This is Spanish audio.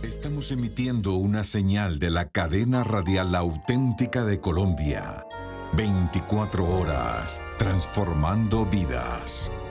Estamos emitiendo una señal de la cadena radial auténtica de Colombia. 24 horas, transformando vidas.